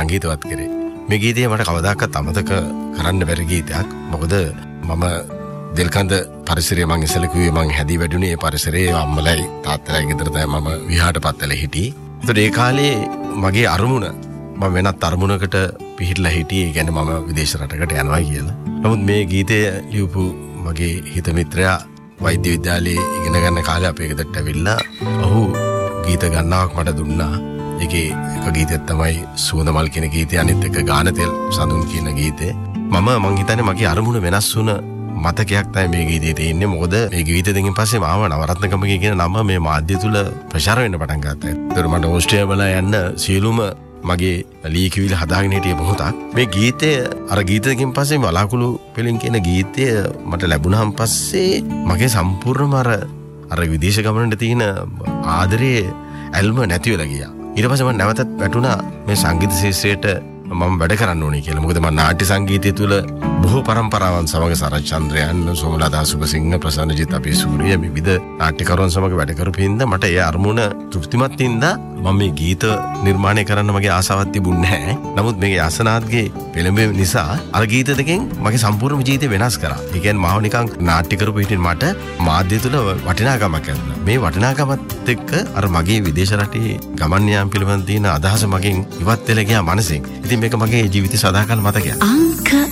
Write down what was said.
සංගීතවත් කරේ. මේ ගීතය මට කවදාකවත් අමතක කරන්න බැරි ගීතයක්. මොකද මම දෙල්කන්ද පරිසරයේ මං ඉස්සෙල්ල කිව්වේ මං හැදී වැඩුණේ ඒ පරිසරයේ අම්මලයි තාත්තලයි ගෙදර තමයි මම විහාරට පත්තල හිටියේ. ඒතකොට ඒ කාලේ මගේ අරමුණ මම වෙනත් අරමුණකට පිහිටලා හිටියේ. ඒ කියන්නේ මම විදේශ රටකට යනවා කියලා. නමුත් මේ ගීතය ලියපු මගේ හිත මිත්‍රයා වෛද්‍ය විද්‍යාලයේ ඉගෙන ගන්න කාලේ අපේ ගෙදරට ඇවිල්ලා ඔහු ගීත ගන්නාවක් මට දුන්නා. ඒකේ එක ගීතයක් තමයි සුවඳමල් කියන ගීතය. අනිත් එක ගානතෙල් සඳුන් කියන ගීතේ. මම හිතන්නේ මගේ අරමුණ වෙනස් වුණ මතකයක් තමයි මේ ගීතේ තියෙන්නේ. මොකද මේ ගීතය දෙකින් පස්සේ මාව නවරත්නකමගේ කියන නම මේ මාධ්‍ය තුල ප්‍රචාර වෙන්න පටන් ගත්තා. ඒතර මට ඕස්ට්‍රේලියාව බලා යන්න සියලුම මගේ ලී කිවිල හදාගෙන හිටිය මොහොතක්. මේ ගීතය අර ගීත දෙකින් පස්සේ වලාකුළු පෙලින් කියන ගීතය මට ලැබුණාන් පස්සේ මගේ සම්පූර්ණම අර විදේශ ගමනට තියෙන ආදරේ ඇල්ම නැති වෙලා ගියා. ඊට පස්සේ මම නැවතත් වැටුණා මේ සංගීත ශාස්ත්‍රයට මම වැඩ කරන්න ඕනේ කියලා. මොකද මම නාට්‍ය සංගීතය තුල බොහෝ පරම්පරාවන් සමග සරත් චන්ද්‍රයන්, සෝමලතා සුබසිංහ, ප්‍රසන්නජිත් අපේසූරිය මේ විවිධ නාට්‍යකරුවන් සමග වැඩ කරපු හින්දා මට ඒ අරමුණ තෘප්තිමත් හින්දා මම මේ ගීත නිර්මාණය කරන්න මගේ ආසාවක් තිබුණේ නැහැ. නමුත් මේකේ ආසනාත්ගේ පෙළඹෙන නිසා අර ගීත දෙකෙන් මගේ සම්පූර්ණ ජීවිතය වෙනස් කරා. ඒ කියන්නේ මාව නිකන් නාට්‍ය කරපු හිටින් මට මාධ්‍ය තුල වටිනාකමක් ලැබුණා. මේ වටිනාකමත් එක්ක අර මගේ විදේශ රටේ ගමන් යාම පිළිබඳ තියෙන අදහස මගෙන් ඉවත් වෙලා ගියා මනසෙන්. ඉතින් මේක මගේ ජීවිතේ සදාකාල මතකයක්.